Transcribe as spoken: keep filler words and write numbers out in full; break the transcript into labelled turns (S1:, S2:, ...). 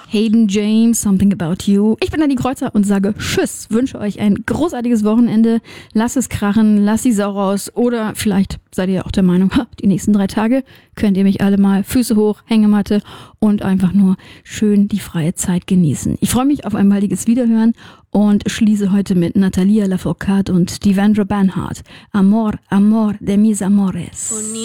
S1: Hayden James, Something About You. Ich bin Dani Kreuzer und sage Tschüss, wünsche euch ein großartiges Wochenende. Lasst es krachen, lasst die Sau raus. Oder vielleicht seid ihr auch der Meinung, die nächsten drei Tage könnt ihr mich alle mal Füße hoch, Hängematte und einfach nur schön die freie Zeit genießen. Ich freue mich auf ein baldiges Wiederhören und schließe heute mit Natalia Lafourcade und Devendra Banhart. Amor, amor de mis amores.